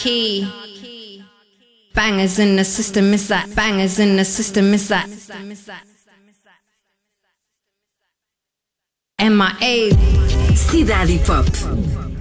key. Bangers in the system, is that? Bangers in the system, is that? MIA. Cidade Hip Hop.